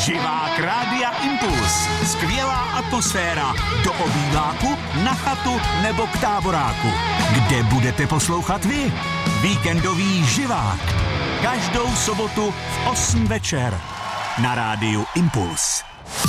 Živák Rádia Impuls. Skvělá atmosféra. Do obýváku, na chatu nebo k táboráku. Kde budete poslouchat vy? Víkendový Živák. Každou sobotu v 8 večer. Na Rádiu Impuls.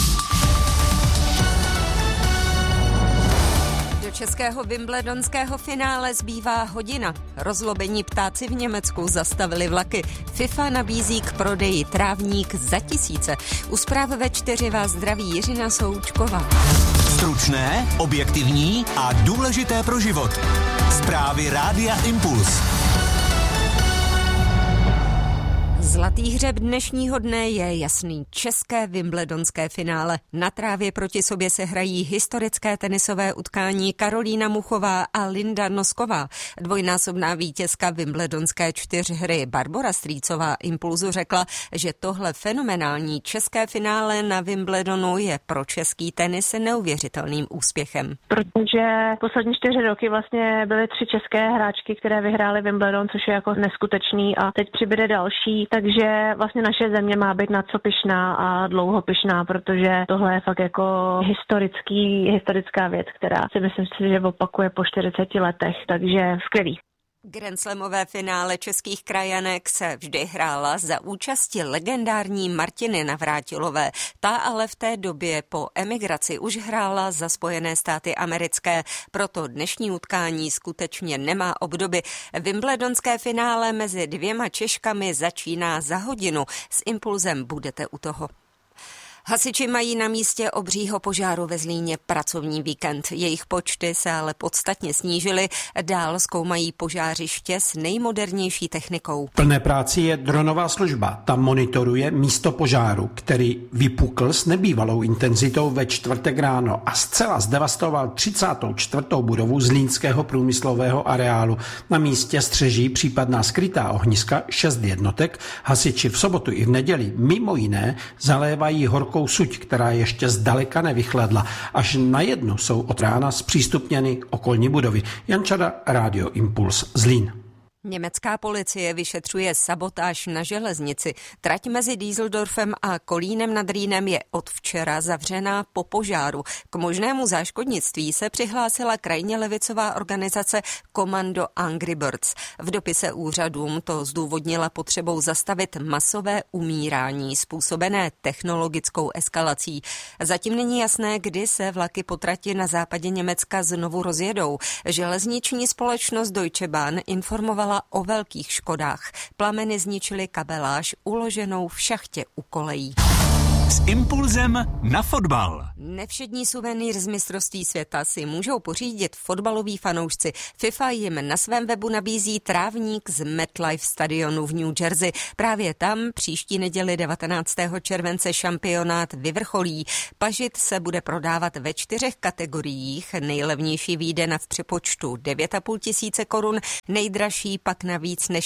Českého wimbledonského finále zbývá hodina. Rozlobení ptáci v Německu zastavili vlaky. FIFA nabízí k prodeji trávník za 1000. U zpráv ve 4 vás zdraví Jiřina Součková. Stručné, objektivní a důležité pro život. Zprávy Rádia Impuls. Zlatý hřeb dnešního dne je jasný. České wimbledonské finále. Na trávě proti sobě se hrají historické tenisové utkání Karolína Muchová a Linda Nosková. Dvojnásobná vítězka wimbledonské 4hry Barbora Strýcová Impulzu řekla, že tohle fenomenální české finále na Wimbledonu je pro český tenis neuvěřitelným úspěchem. Protože poslední 4 roky vlastně byly 3 české hráčky, které vyhrály Wimbledon, což je jako neskutečný, a teď přibude další. Takže vlastně naše země má být na co pyšná a dlouho pyšná, protože tohle je fakt jako historická věc, která si myslím, že opakuje po 40 letech, takže skvělý. Grandslamové finále českých krajanek se vždy hrála za účasti legendární Martiny Navrátilové. Ta ale v té době po emigraci už hrála za Spojené státy americké, proto dnešní utkání skutečně nemá obdoby. Wimbledonské finále mezi 2 Češkami začíná za hodinu. S Impulzem budete u toho. Hasiči mají na místě obřího požáru ve Zlíně pracovní víkend. Jejich počty se ale podstatně snížily. Dál zkoumají požářiště s nejmodernější technikou. Plné práci je dronová služba. Tam monitoruje místo požáru, který vypukl s nebývalou intenzitou ve čtvrtek ráno a zcela zdevastoval 34. budovu Zlínského průmyslového areálu. Na místě střeží případná skrytá ohniska 6 jednotek. Hasiči v sobotu i v neděli mimo jiné zalévají horkou suť, která ještě zdaleka nevychladla. Až na jednu jsou od rána zpřístupněny okolní budovy. Jan Čada, Rádio Impuls, Zlín. Německá policie vyšetřuje sabotáž na železnici. Trať mezi Düsseldorfem a Kolínem nad Rýnem je od včera zavřená po požáru. K možnému záškodnictví se přihlásila krajně levicová organizace Kommando Angry Birds. V dopise úřadům to zdůvodnila potřebou zastavit masové umírání způsobené technologickou eskalací. Zatím není jasné, kdy se vlaky po trati na západě Německa znovu rozjedou. Železniční společnost Deutsche Bahn informovala o velkých škodách. Plameny zničily kabeláž uloženou v šachtě u kolejí. S Impulzem na fotbal. Nevšední suvenýr z mistrovství světa si můžou pořídit fotbaloví fanoušci. FIFA jim na svém webu nabízí trávník z MetLife stadionu v New Jersey. Právě tam příští neděli 19. července šampionát vyvrcholí. Pažit se bude prodávat ve 4 kategoriích. Nejlevnější vyjde v přepočtu 9,5 tisíce korun, nejdražší pak na víc než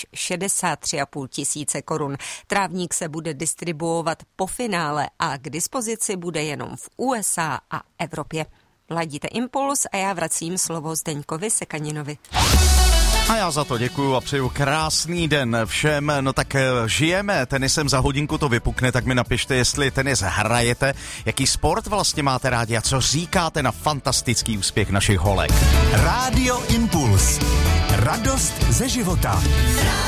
63,5 tisíce korun. Trávník se bude distribuovat po finále a k dispozici bude jenom v USA a Evropě. Ladíte Impuls a já vracím slovo Zdeňkovi Sekaninovi. A já za to děkuju a přeju krásný den všem. No tak žijeme, tenisem za hodinku to vypukne, tak mi napište, jestli tenis hrajete, jaký sport vlastně máte rádi a co říkáte na fantastický úspěch našich holek. Rádio Impuls. Radost ze života.